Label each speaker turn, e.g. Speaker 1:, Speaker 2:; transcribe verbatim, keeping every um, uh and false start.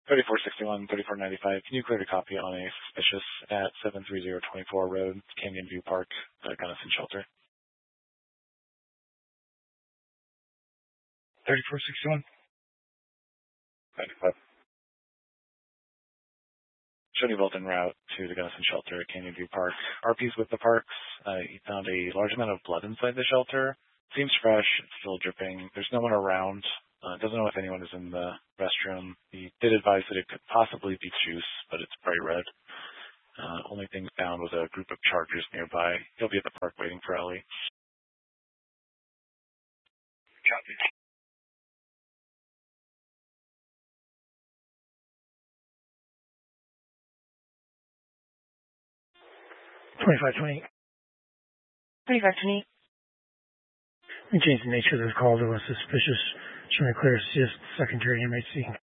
Speaker 1: thirty-four sixty-one, thirty-four ninety-five. Can you clear a copy on a suspicious at seven three zero two four Road, Canyon View Park, uh, Gunnison Shelter?
Speaker 2: thirty-four sixty-one.
Speaker 1: ninety-five. Showing Bolt en route to the Gunnison Shelter at Canyon View Park. R P's with the parks. Uh, he found a large amount of blood inside the shelter. Seems fresh. It's still dripping. There's no one around. Uh, doesn't know if anyone is in the restroom. He did advise that it could possibly be juice, but it's bright red. Uh, only thing found was a group of chargers nearby. He'll be at the park waiting for Ellie.
Speaker 2: Copy. twenty-five twenty.
Speaker 3: twenty-five twenty.
Speaker 2: We changed the nature of this call to a suspicious, showing a clear assist secondary inmate seeking